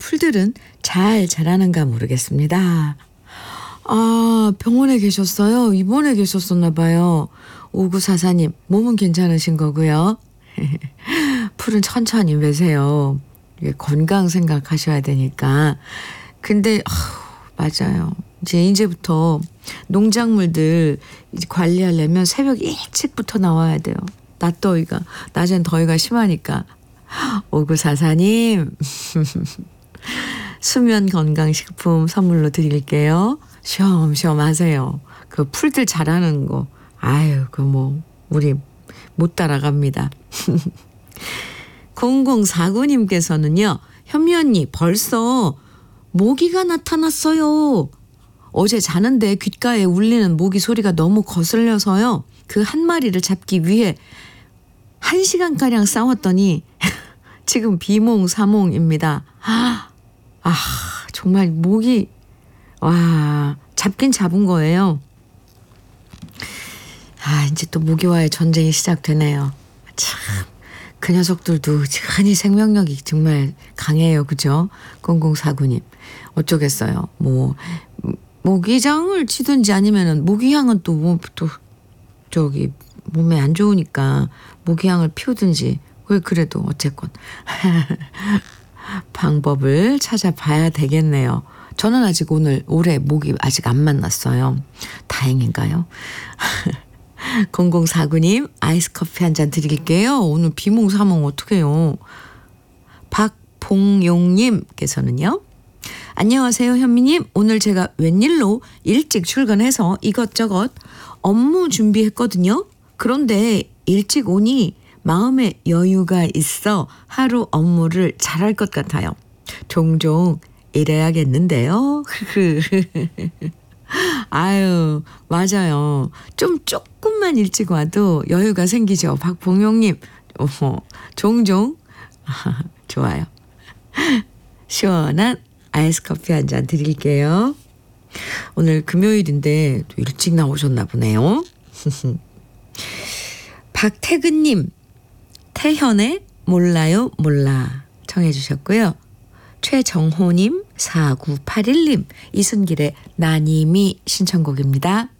풀들은 잘 자라는가 모르겠습니다. 아, 병원에 계셨어요? 입원해 계셨었나 봐요. 5944님, 몸은 괜찮으신 거고요. 풀은 천천히 매세요. 건강 생각하셔야 되니까. 근데 맞아요. 이제부터 농작물들 관리하려면 새벽 일찍부터 나와야 돼요. 낮엔 더위가 심하니까. 5944님 수면 건강식품 선물로 드릴게요. 쉬엄쉬엄 하세요. 그 풀들 자라는 거 아유 우리 못 따라갑니다. 0049님께서는요. 현미 언니 벌써 모기가 나타났어요. 어제 자는데 귓가에 울리는 모기 소리가 너무 거슬려서요. 그 한 마리를 잡기 위해 1시간가량 싸웠더니 지금 비몽사몽입니다. 정말 모기 잡긴 잡은 거예요. 이제 또 모기와의 전쟁이 시작되네요. 참, 그 녀석들도 흔히 생명력이 정말 강해요. 그죠? 0049님. 어쩌겠어요. 모기장을 치든지 아니면은 모기향은 또 몸에 안 좋으니까 모기향을 피우든지 그래도 어쨌건 방법을 찾아봐야 되겠네요. 저는 아직 올해 모기 아직 안 만났어요. 다행인가요? 0049님 아이스 커피 한 잔 드릴게요. 오늘 비몽사몽 어떡해요. 박봉용님께서는요. 안녕하세요 현미님. 오늘 제가 웬일로 일찍 출근해서 이것저것 업무 준비했거든요. 그런데 일찍 오니 마음에 여유가 있어 하루 업무를 잘할 것 같아요. 종종 이래야겠는데요. 아유 맞아요. 조금만 일찍 와도 여유가 생기죠. 박봉용님. 종종 좋아요. 시원한 아이스 커피 한 잔 드릴게요. 오늘 금요일인데 또 일찍 나오셨나 보네요. 박태근님 태현의 몰라요 몰라 청해 주셨고요. 최정호님 4981님 이순길의 나님이 신청곡입니다.